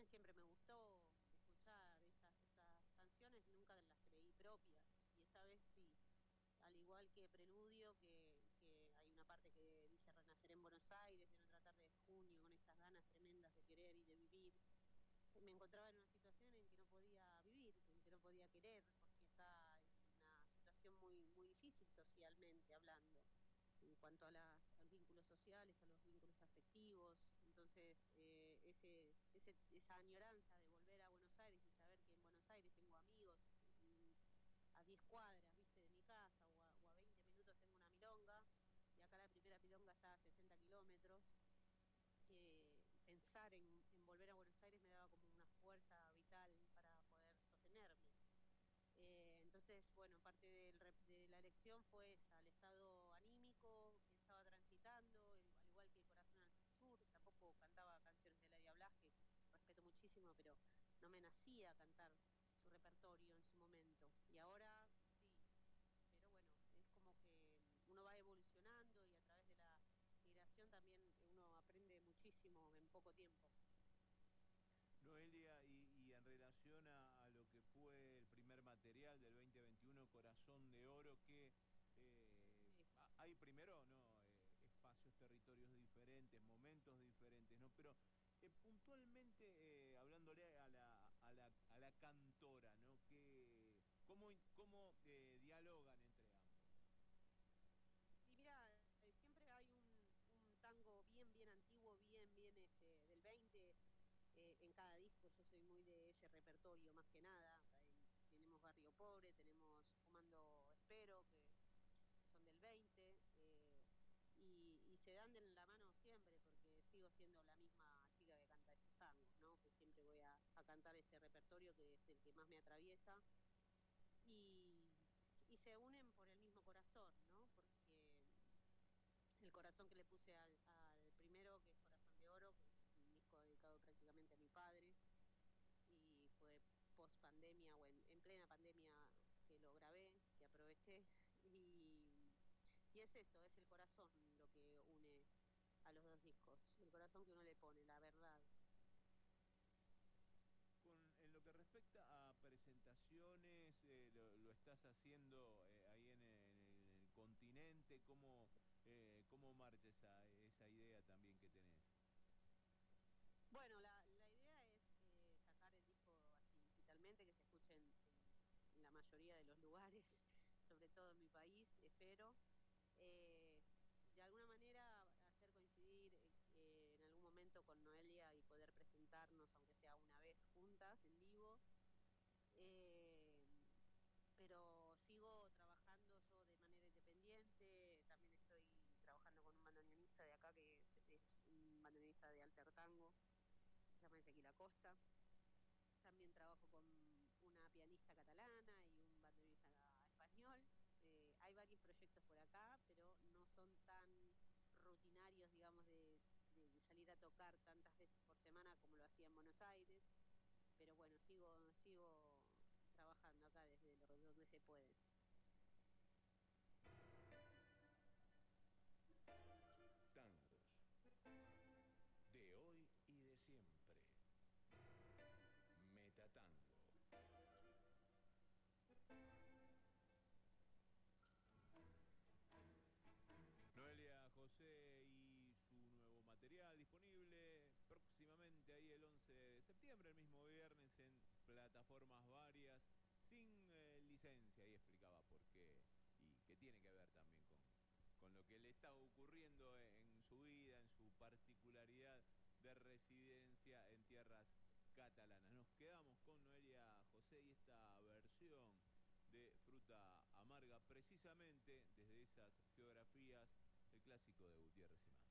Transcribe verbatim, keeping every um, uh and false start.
bien siempre me gustó escuchar esas, esas canciones, nunca las creí propias. Y esta vez sí, al igual que Preludio, que, que hay una parte que dice renacer en Buenos Aires, en otra tarde de junio, con estas ganas tremendas de querer y de vivir. Me encontraba en una situación en que no podía vivir, en que no podía querer, porque está en una situación muy, muy difícil socialmente hablando, en cuanto a, las, a los vínculos sociales, a los vínculos afectivos. Entonces, eh, ese, ese, esa añoranza de volver a Buenos Aires y saber que en Buenos Aires tengo amigos, en, a diez cuadras, viste, de mi casa, o a, o a veinte minutos tengo una milonga, y acá la primera milonga está a sesenta kilómetros. Eh, pensar en, en volver a Buenos Aires me daba como una fuerza vital para poder sostenerme. Eh, entonces, bueno, parte del, de la elección fue esa, el estado anímico que estaba transitando, el, al igual que Corazón al Sur. Tampoco cantaba canciones de Ladia Blas, que respeto muchísimo, pero no me nacía cantar su repertorio en su momento. Y ahora sí, pero bueno, es como que uno va evolucionando y a través de la migración también uno aprende muchísimo en poco tiempo. Noelia, y, y en relación a, a lo que fue el primer material del veinte veintiuno, Corazón de Oro, que eh, Sí. hay primero, ¿no? Eh, espacios, territorios diferentes, momentos diferentes, ¿no? Pero eh, puntualmente, eh, hablándole a la, a, la, a la cantora, ¿no? Que, ¿Cómo, cómo eh, dialogan entre ambos? Y mira, eh, siempre hay un, un tango bien, bien antiguo, bien, bien este, del veinte eh, en cada disco. Yo soy muy de ese repertorio más que nada. Ahí tenemos Barrio Pobre, tenemos Fumando Espero, que son del veinte, eh, y, y se dan de la mano siempre, porque sigo siendo la misma chica que canta esos tangos, ¿no? Que siempre voy a, a cantar ese repertorio que es el que más me atraviesa. Y, y se unen por el mismo corazón, ¿no? Porque el corazón que le puse al, al primero, que es Corazón de Oro, que es un disco dedicado prácticamente a mi padre, y fue post pandemia o en, en plena pandemia que lo grabé, que aproveché, y, y es eso, es el corazón lo que une a los dos discos, el corazón que uno le pone, la verdad. Con, en lo que respecta a presentaciones, eh, lo, lo, estás haciendo eh, ahí en el, en el continente, ¿cómo, eh, cómo marcha esa, esa idea también que tenés? Bueno, la, la idea es eh, sacar el disco así digitalmente, que se escuche en, en, en la mayoría de los lugares, sobre todo en mi país, espero. Eh, de alguna manera hacer coincidir eh, eh, en algún momento con Noelia y poder presentarnos, aunque sea una vez juntas en vivo. Eh, pero sigo trabajando yo de manera independiente, también estoy trabajando con un bandoneonista de acá que es, es un bandoneonista de alter tango, se llama Ezequiel Acosta. También trabajo con una pianista catalana y un bandoneonista español. Eh, hay varios proyectos por acá, pero no son tan rutinarios, digamos, de, de salir a tocar tantas veces por semana como lo hacía en Buenos Aires. Pero bueno, sigo, sigo trabajando acá desde lo, donde se puede. Tangos de hoy y de siempre. Metatango. Noelia José y su nuevo material disponible próximamente ahí el once de septiembre, el mismo viernes, en plataformas varias, sin eh, licencia, y explicaba por qué, y que tiene que ver también con, con lo que le está ocurriendo en su vida, en su particularidad de residencia en tierras catalanas. Nos quedamos con Noelia José y esta versión de Fruta Amarga, precisamente desde esas geografías, el clásico de Gutiérrez y Mann.